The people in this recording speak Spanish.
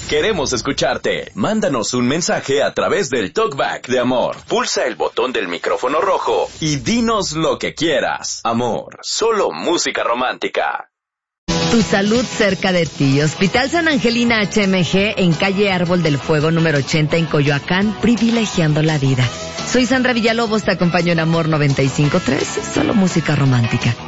Queremos escucharte. Mándanos un mensaje a través del Talkback de Amor. Pulsa el botón del micrófono rojo y dinos lo que quieras. Amor, solo música romántica. Tu salud cerca de ti. Hospital San Angelina HMG en calle Árbol del Fuego número 80 en Coyoacán, privilegiando la vida. Soy Sandra Villalobos, te acompaño en Amor 95.3, solo música romántica.